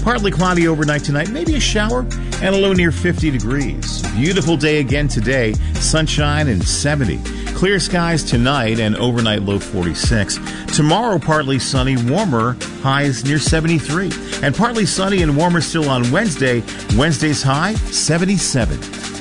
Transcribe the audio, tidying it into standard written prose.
Partly cloudy overnight tonight, maybe a shower, and a low near 50 degrees. Beautiful day again today, sunshine and 70. Clear skies tonight and overnight low 46. Tomorrow, partly sunny, warmer, highs near 73. And partly sunny and warmer still on Wednesday. Wednesday's high, 77.